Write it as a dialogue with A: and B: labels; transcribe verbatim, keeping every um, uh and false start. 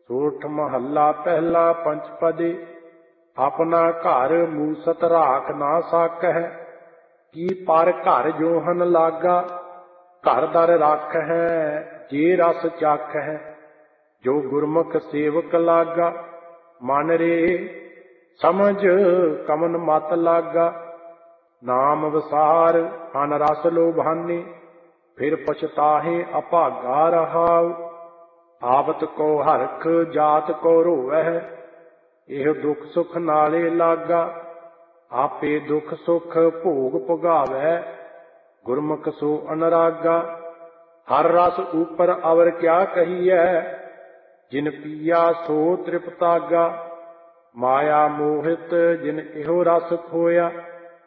A: ਸੋਠ ਮਹੱਲਾ ਪਹਿਲਾ ਪੰਚਪਦੇ। ਆਪਣਾ ਘਰ ਮੂਸਤ ਰਾਖ ਨਾ ਸਾਕਹਿ, ਕੀ ਪਰ ਘਰ ਜੋਹਨ ਲਾਗਾ। ਘਰ ਦਰ ਰਾਖਹਿ ਜੇ ਰਸ ਚਾਖਹਿ, ਜੋ ਗੁਰਮੁਖ ਸੇਵਕ ਲਾਗਾ। ਮਨ ਰੇ ਸਮਝ ਕਮਨ ਮਤ ਲਾਗਾ, ਨਾਮ ਵਿਸਾਰ ਅਨ ਰਸ ਲੋਭਾਨੀ। ਫਿਰ ਪਛਤਾਹੇ ਅਭਾਗਾ ਰਹਾਉ, ਆਵਤ ਕੋ ਹਰਖ ਜਾਤ ਕੋ ਰੋਵਹਿ। ਇਹ ਦੁੱਖ ਸੁਖ ਨਾਲੇ ਲਾਗਾ, ਆਪੇ ਦੁੱਖ ਸੁਖ ਭੋਗ ਭੁਗਾਵੈ। ਗੁਰਮੁਖ ਸੋ ਅਨਰਾਗਾ, ਹਰ ਰਸ ਉਪਰ ਅਵਰ ਕਿਆ ਕਹੀਐ। ਜਿਨ ਪੀਆ ਸੋ ਤ੍ਰਿਪਤਾਗਾ, ਮਾਇਆ ਮੋਹਿਤ ਜਿਨ ਇਹੋ ਰਸ ਖੋਇਆ।